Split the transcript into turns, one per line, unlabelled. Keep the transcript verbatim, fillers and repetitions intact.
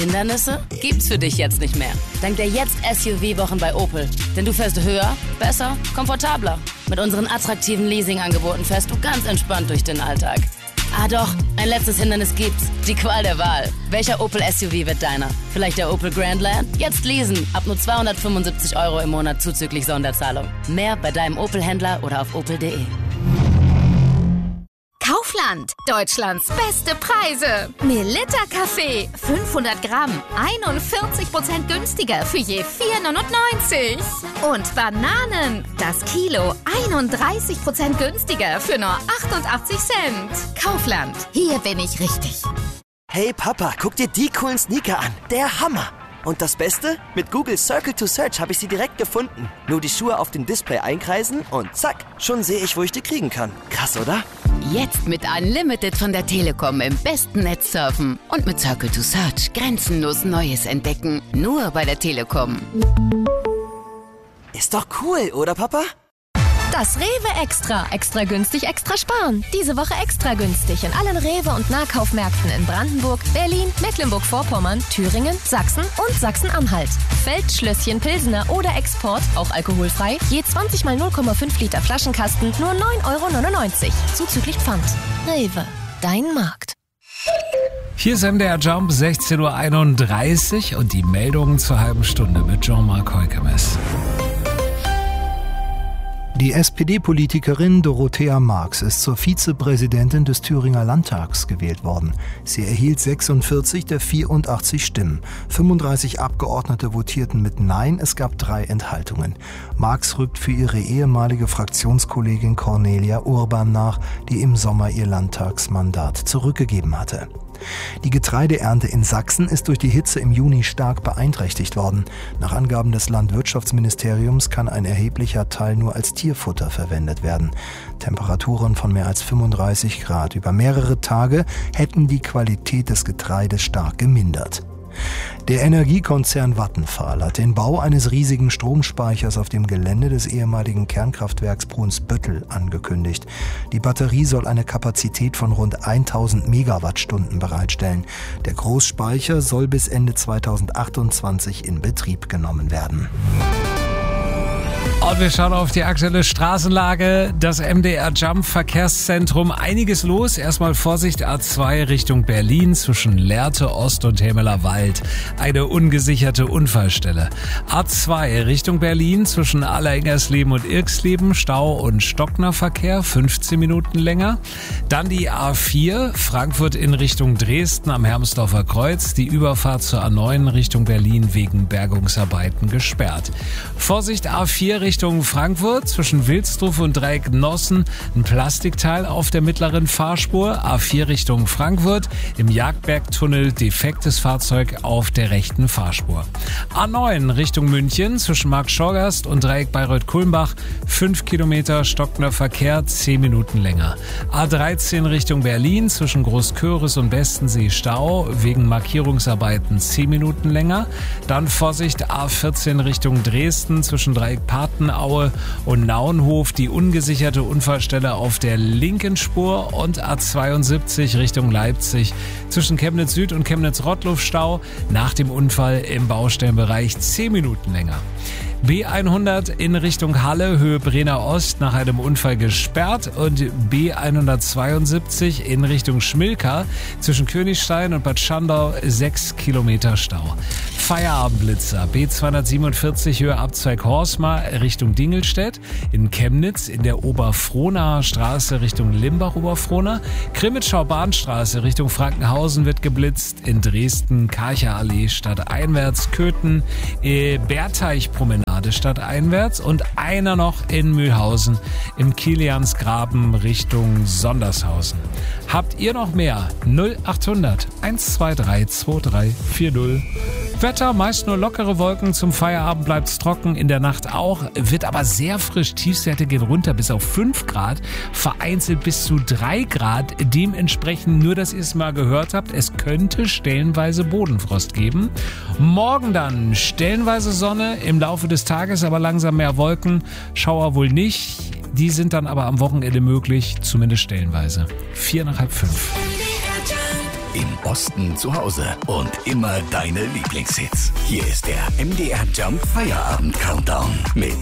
Hindernisse gibt's für dich jetzt nicht mehr. Dank der Jetzt-S U V-Wochen bei Opel. Denn du fährst höher, besser, komfortabler. Mit unseren attraktiven Leasing-Angeboten fährst du ganz entspannt durch den Alltag. Ah doch, ein letztes Hindernis gibt's. Die Qual der Wahl. Welcher Opel S U V wird deiner? Vielleicht der Opel Grandland? Jetzt leasen. Ab nur zweihundertfünfundsiebzig Euro im Monat zuzüglich Sonderzahlung. Mehr bei deinem Opel-Händler oder auf opel punkt de.
Kaufland, Deutschlands beste Preise. Melitta Kaffee, fünfhundert Gramm, einundvierzig Prozent günstiger für je vier neunundneunzig. Und Bananen, das Kilo, einunddreißig Prozent günstiger für nur achtundachtzig Cent. Kaufland, hier bin ich richtig.
Hey Papa, guck dir die coolen Sneaker an. Der Hammer. Und das Beste? Mit Google Circle to Search habe ich sie direkt gefunden. Nur die Schuhe auf dem Display einkreisen und zack, schon sehe ich, wo ich die kriegen kann. Krass, oder?
Jetzt mit Unlimited von der Telekom im besten Netz surfen. Und mit Circle to Search grenzenlos Neues entdecken. Nur bei der Telekom.
Ist doch cool, oder Papa?
Das Rewe Extra. Extra günstig, extra sparen. Diese Woche extra günstig in allen Rewe- und Nahkaufmärkten in Brandenburg, Berlin, Mecklenburg-Vorpommern, Thüringen, Sachsen und Sachsen-Anhalt. Feldschlösschen Pilsener oder Export, auch alkoholfrei, je zwanzig mal null Komma fünf Liter Flaschenkasten, nur neun Euro neunundneunzig. Zuzüglich Pfand. Rewe, dein Markt.
Hier ist M D R Jump, sechzehn Uhr einunddreißig und die Meldungen zur halben Stunde mit Jean-Marc Heukemes.
Die S P D-Politikerin Dorothea Marx ist zur Vizepräsidentin des Thüringer Landtags gewählt worden. Sie erhielt sechsundvierzig der vierundachtzig Stimmen. fünfunddreißig Abgeordnete votierten mit Nein, es gab drei Enthaltungen. Marx rückt für ihre ehemalige Fraktionskollegin Cornelia Urban nach, die im Sommer ihr Landtagsmandat zurückgegeben hatte. Die Getreideernte in Sachsen ist durch die Hitze im Juni stark beeinträchtigt worden. Nach Angaben des Landwirtschaftsministeriums kann ein erheblicher Teil nur als Tierfutter verwendet werden. Temperaturen von mehr als fünfunddreißig Grad über mehrere Tage hätten die Qualität des Getreides stark gemindert. Der Energiekonzern Vattenfall hat den Bau eines riesigen Stromspeichers auf dem Gelände des ehemaligen Kernkraftwerks Brunsbüttel angekündigt. Die Batterie soll eine Kapazität von rund tausend Megawattstunden bereitstellen. Der Großspeicher soll bis Ende zweitausendachtundzwanzig in Betrieb genommen werden.
Und wir schauen auf die aktuelle Straßenlage. Das M D R Jump Verkehrszentrum. Einiges los. Erstmal Vorsicht, A zwei Richtung Berlin zwischen Lehrte Ost und Hemeler Wald. Eine ungesicherte Unfallstelle. A zwei Richtung Berlin zwischen Allerengersleben und Irksleben. Stau und Stocknerverkehr. fünfzehn Minuten länger. Dann die A vier Frankfurt in Richtung Dresden am Hermsdorfer Kreuz. Die Überfahrt zur A neun Richtung Berlin wegen Bergungsarbeiten gesperrt. Vorsicht, A vier Richtung Richtung Frankfurt zwischen Wilsdruff und Dreieck-Nossen ein Plastikteil auf der mittleren Fahrspur. A vier Richtung Frankfurt im Jagdbergtunnel defektes Fahrzeug auf der rechten Fahrspur. A neun Richtung München zwischen Markt-Schorgast und Dreieck Bayreuth-Kulmbach fünf Kilometer stockender Verkehr, zehn Minuten länger. A dreizehn Richtung Berlin zwischen Großköris und Bestensee Stau wegen Markierungsarbeiten zehn Minuten länger. Dann Vorsicht A vierzehn Richtung Dresden zwischen Dreieck Patenaue und Naunhof die ungesicherte Unfallstelle auf der linken Spur und A zweiundsiebzig Richtung Leipzig zwischen Chemnitz Süd und Chemnitz Rottluff Stau nach dem Unfall im Baustellenbereich zehn Minuten länger. B hundert in Richtung Halle, Höhe Brenner Ost, nach einem Unfall gesperrt und B hundertzweiundsiebzig in Richtung Schmilka zwischen Königstein und Bad Schandau sechs Kilometer Stau. Feierabendblitzer B zweihundertsiebenundvierzig Höhe Abzweig Horstmar Richtung Dingelstedt, in Chemnitz in der Oberfrohnaer Straße Richtung Limbach-Oberfrohna, Krimitschau Bahnstraße Richtung Frankenhausen wird geblitzt, in Dresden Karcher Allee stadteinwärts, Köthen, äh, Berteich-Promenade stadteinwärts und einer noch in Mühlhausen im Kiliansgraben Richtung Sondershausen. Habt ihr noch mehr? null achthundert eins zwei drei zwei drei vier null. Wetter, meist nur lockere Wolken, zum Feierabend bleibt's trocken, in der Nacht auch, wird aber sehr frisch, Tiefstwerte gehen runter bis auf fünf Grad, vereinzelt bis zu drei Grad, dementsprechend nur, dass ihr es mal gehört habt, es könnte stellenweise Bodenfrost geben. Morgen dann stellenweise Sonne, im Laufe des Tages aber langsam mehr Wolken, Schauer wohl nicht, die sind dann aber am Wochenende möglich, zumindest stellenweise. Vier nach halb fünf.
im Osten zu Hause und immer deine Lieblingshits. Hier ist der M D R Jump Feierabend Countdown mit